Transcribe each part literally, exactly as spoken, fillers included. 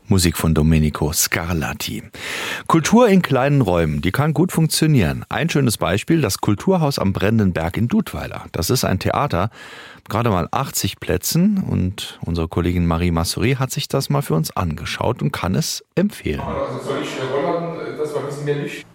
Musik von Domenico Scarlatti. Kultur in kleinen Räumen, die kann gut funktionieren. Ein schönes Beispiel, das Kulturhaus am Brennenden Berg in Dudweiler. Das ist ein Theater, gerade mal achtzig Plätzen, und unsere Kollegin Marie Masuri hat sich das mal für uns angeschaut und kann es empfehlen. Also soll ich rollern, das war ein bisschen mehr Licht.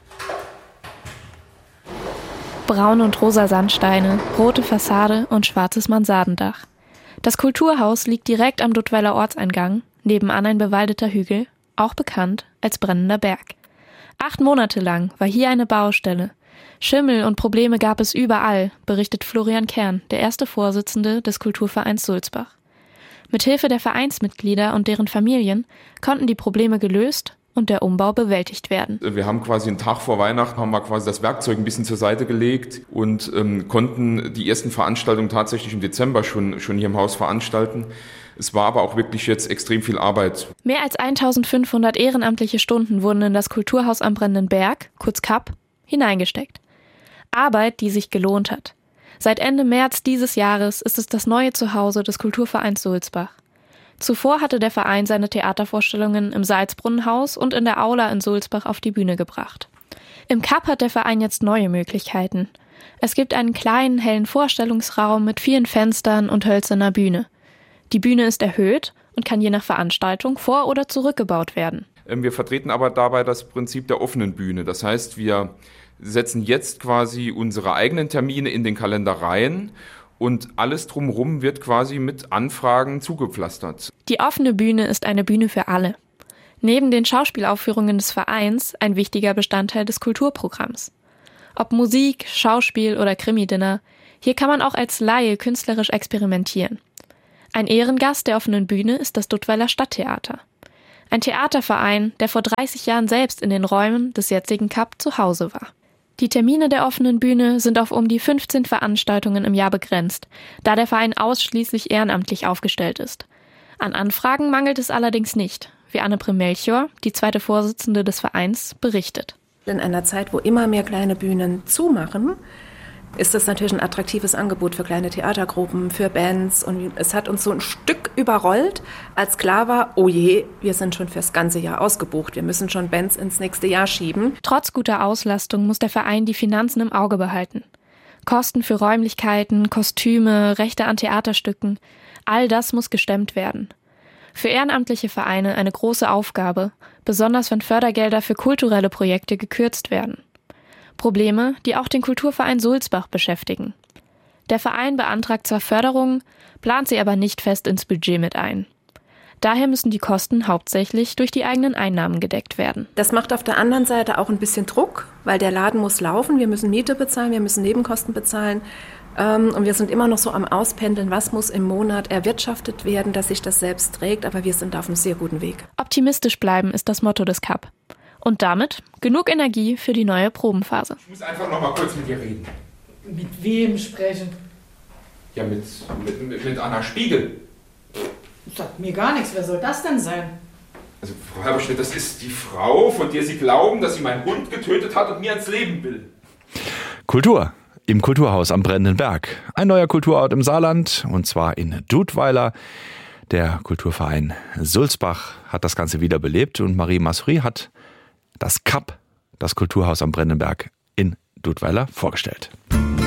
Braun und rosa Sandsteine, rote Fassade und schwarzes Mansardendach. Das Kulturhaus liegt direkt am Dudweiler Ortseingang, nebenan ein bewaldeter Hügel, auch bekannt als Brennender Berg. Acht Monate lang war hier eine Baustelle. Schimmel und Probleme gab es überall, berichtet Florian Kern, der erste Vorsitzende des Kulturvereins Sulzbach. Mithilfe der Vereinsmitglieder und deren Familien konnten die Probleme gelöst und der Umbau bewältigt werden. Wir haben quasi einen Tag vor Weihnachten, haben wir quasi das Werkzeug ein bisschen zur Seite gelegt und ähm, konnten die ersten Veranstaltungen tatsächlich im Dezember schon, schon hier im Haus veranstalten. Es war aber auch wirklich jetzt extrem viel Arbeit. Mehr als eintausendfünfhundert ehrenamtliche Stunden wurden in das Kulturhaus am Brennenden Berg, kurz K A P, hineingesteckt. Arbeit, die sich gelohnt hat. Seit Ende März dieses Jahres ist es das neue Zuhause des Kulturvereins Sulzbach. Zuvor hatte der Verein seine Theatervorstellungen im Salzbrunnenhaus und in der Aula in Sulzbach auf die Bühne gebracht. Im K A P hat der Verein jetzt neue Möglichkeiten. Es gibt einen kleinen, hellen Vorstellungsraum mit vielen Fenstern und hölzerner Bühne. Die Bühne ist erhöht und kann je nach Veranstaltung vor- oder zurückgebaut werden. Wir vertreten aber dabei das Prinzip der offenen Bühne. Das heißt, wir setzen jetzt quasi unsere eigenen Termine in den Kalender rein und alles drumherum wird quasi mit Anfragen zugepflastert. Die offene Bühne ist eine Bühne für alle. Neben den Schauspielaufführungen des Vereins ein wichtiger Bestandteil des Kulturprogramms. Ob Musik, Schauspiel oder Krimi-Dinner, hier kann man auch als Laie künstlerisch experimentieren. Ein Ehrengast der offenen Bühne ist das Dudweiler Stadttheater. Ein Theaterverein, der vor dreißig Jahren selbst in den Räumen des jetzigen K A P zu Hause war. Die Termine der offenen Bühne sind auf um die fünfzehn Veranstaltungen im Jahr begrenzt, da der Verein ausschließlich ehrenamtlich aufgestellt ist. An Anfragen mangelt es allerdings nicht, wie Anne-Prim Melchior, die zweite Vorsitzende des Vereins, berichtet. In einer Zeit, wo immer mehr kleine Bühnen zumachen, ist das natürlich ein attraktives Angebot für kleine Theatergruppen, für Bands. Und es hat uns so ein Stück überrollt, als klar war, oh je, wir sind schon fürs ganze Jahr ausgebucht. Wir müssen schon Bands ins nächste Jahr schieben. Trotz guter Auslastung muss der Verein die Finanzen im Auge behalten. Kosten für Räumlichkeiten, Kostüme, Rechte an Theaterstücken, all das muss gestemmt werden. Für ehrenamtliche Vereine eine große Aufgabe, besonders wenn Fördergelder für kulturelle Projekte gekürzt werden. Probleme, die auch den Kulturverein Sulzbach beschäftigen. Der Verein beantragt zwar Förderungen, plant sie aber nicht fest ins Budget mit ein. Daher müssen die Kosten hauptsächlich durch die eigenen Einnahmen gedeckt werden. Das macht auf der anderen Seite auch ein bisschen Druck, weil der Laden muss laufen. Wir müssen Miete bezahlen, wir müssen Nebenkosten bezahlen. Und wir sind immer noch so am Auspendeln, was muss im Monat erwirtschaftet werden, dass sich das selbst trägt. Aber wir sind auf einem sehr guten Weg. Optimistisch bleiben ist das Motto des K A P. Und damit genug Energie für die neue Probenphase. Ich muss einfach noch mal kurz mit dir reden. Mit wem sprechen? Ja, mit, mit, mit, mit Anna Spiegel. Sagt mir gar nichts. Wer soll das denn sein? Also, Frau Herberstedt, das ist die Frau, von der Sie glauben, dass sie meinen Hund getötet hat und mir ans Leben will. Kultur im Kulturhaus am Brennenden Berg. Ein neuer Kulturort im Saarland, und zwar in Dudweiler. Der Kulturverein Sulzbach hat das Ganze wiederbelebt und Marie Masuri hat das K A P, das Kulturhaus am Brennenden Berg in Dudweiler, vorgestellt.